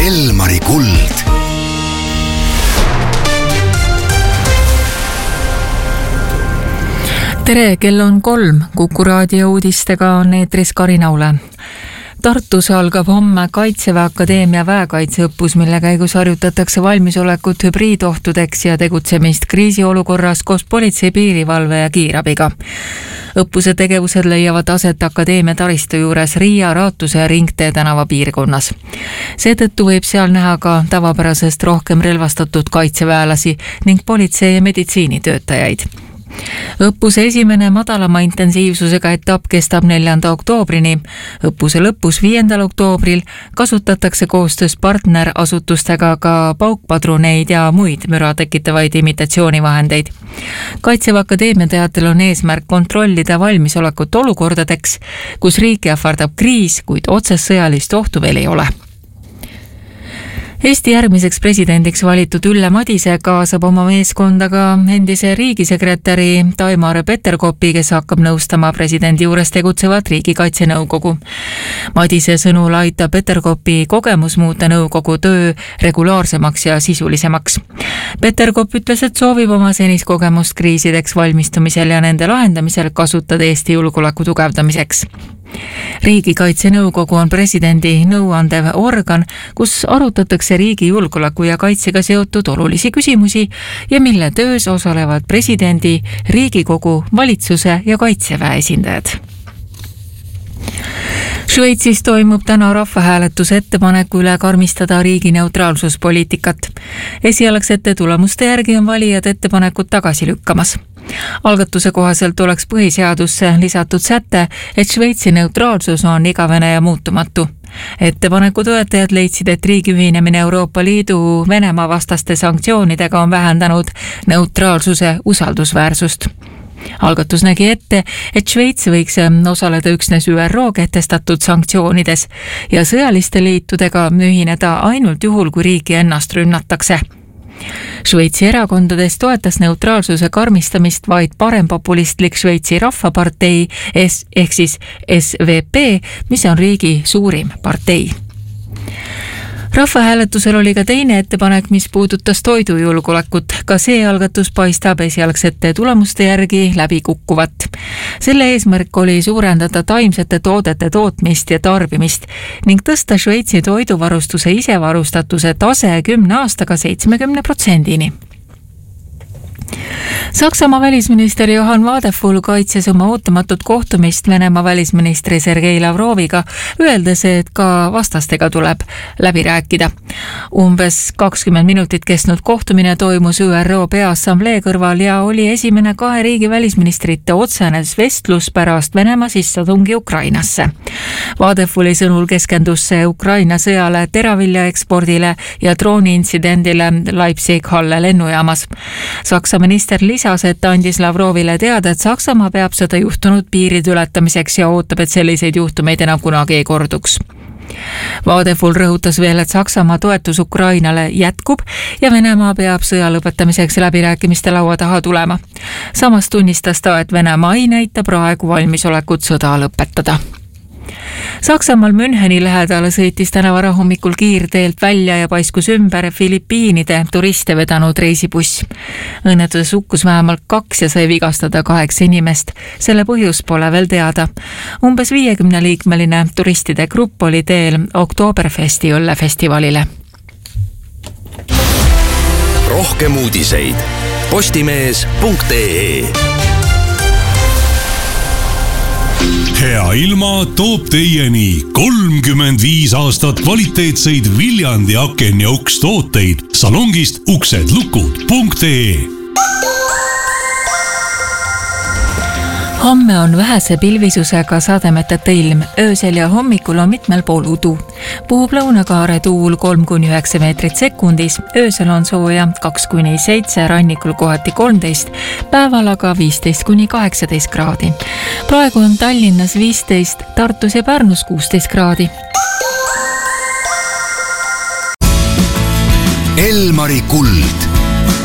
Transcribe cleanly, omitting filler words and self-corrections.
Elmari kuld. Tere, kell on 3. Kuku raadio uudistega on eetris Karin Aule. Tartus algab homme Kaitseväe Akadeemia väekaitseõppus, mille käigus harjutatakse valmisolekut hübriidohtudeks ja tegutsemist kriisiolukorras koos politsei, piirivalve ja kiirabiga. Õppuse tegevused leiavad aset Akadeemia taristu juures Riia, Raatuse ja Ringtee tänava piirkonnas. Seetõttu võib seal näha ka tavapärasest rohkem relvastatud kaitseväelasi ning politsei- ja meditsiinitöötajaid. Õppuse esimene madalama intensiivsusega etapp kestab 4. oktoobrini. Õppuse lõpus 5. oktoobril kasutatakse koostöös partnerasutustega ka paukpadruneid ja muid müra tekitavaid imitatsioonivahendeid. Kaitseväe Akadeemia teatel on eesmärk kontrollida valmisolekut olukordadeks, kus riiki ähvardab kriis, kuid otsest sõjalist ohtu veel ei ole. Eesti järgmiseks presidendiks valitud Ülle Madise kaasab oma meeskonda ka endise riigisekretäri Taimar Peterkopi, kes hakkab nõustama presidendi juures tegutsevat riigikaitsenõukogu. Madise sõnul aitab Peterkopi kogemus muuta nõukogu töö regulaarsemaks ja sisulisemaks. Peterkop ütles, et soovib oma senist kogemust kriisideks valmistumisel ja nende lahendamisel kasutada Eesti julgeoleku tugevdamiseks. Riigikaitsenõukogu on presidendi nõuandev organ, kus arutatakse riigi julgeoleku ja kaitsega seotud olulisi küsimusi ja mille töös osalevad presidendi, Riigikogu, valitsuse ja kaitseväe esindajad. Šveitsis toimub täna rahvahääletuse ettepaneku üle karmistada riigi neutraalsuspoliitikat. Esialgsete tulemuste järgi on valijad ettepanekut tagasi lükkamas. Algatuse kohaselt oleks põhiseadusse lisatud säte, et Šveitsi neutraalsus on igavene ja muutumatu. Ettepaneku toetajad leidsid, et riigi ühinemine Euroopa Liidu Venemaa vastaste sanktsioonidega on vähendanud neutraalsuse usaldusväärsust. Algatus nägi ette, et Šveits võiks osaleda üksnes ÜRO kehtestatud sanktsioonides ja sõjaliste liitudega ühineda ainult juhul, kui riiki ennast rünnatakse. Šveitsi erakondades toetas neutraalsuse karmistamist vaid parempopulistlik Šveitsi rahvapartei ehk siis SVP, mis on riigi suurim partei. Rahvahääletusel oli ka teine ettepanek, mis puudutas toidujulgeolekut. Ka see algatus paistab esialgsete tulemuste järgi läbi kukkuvat. Selle eesmärk oli suurendada taimsete toodete tootmist ja tarbimist ning tõsta Šveitsi toiduvarustuse isevarustatuse tase 10 aastaga 70%-ni. Saksamaa välisminister Johann Wadephul kaitses oma ootamatut kohtumist Venemaa välisministri Sergei Lavroviga, öeldes, et ka vastastega tuleb läbi rääkida. Umbes 20 minutit kestnud kohtumine toimus ÜRO Peaassamblee kõrval ja oli esimene kahe riigi välisministrite otsene vestlus pärast Venemaa sissetungi Ukrainasse. Wadephuli sõnul keskendus see Ukraina sõjale, teravilja ekspordile ja drooni-intsidendile Leipzig-Halle lennujaamas. Saksa minister lisas, et andis Lavrovile teada, et Saksamaa peab seda juhtunud piiride ületamiseks ja ootab, et selliseid juhtumeid enam kunagi ei korduks. Wadephul rõhutas veel, et Saksamaa toetus Ukrainale jätkub ja Venemaa peab sõja lõpetamiseks läbirääkimiste laua taha tulema. Samas tunnistas ta, et Venemaa ei näita praegu valmisolekut sõda lõpetada. Saksamaal Müncheni lähedal sõitis täna varahommikul kiirteelt välja ja paiskus ümber Filipiinide turiste vedanud reisibuss. Õnnetuses hukkus vähemalt 2 ja sai vigastada 8 inimest. Selle põhjus pole veel teada. Umbes 50-liikmeline turistide grupp oli teel Oktoberfesti õllefestivalile. Rohkem uudiseid postimees.ee. Hea ilma toob teieni 35 aastat kvaliteetseid Viljandi aken ja uks tooteid salongist uksedlukud.ee. Homme on vähese pilvisusega sademeteta ilm, öösel ja hommikul on mitmel pool udu. Puhub lõunakaare tuul 3-9 meetrit sekundis, öösel on sooja 2-7, rannikul kohati 13, päeval aga 15-18 kraadi. Praegu on Tallinnas 15, Tartus ja Pärnus 16 kraadi. Elmari kuld.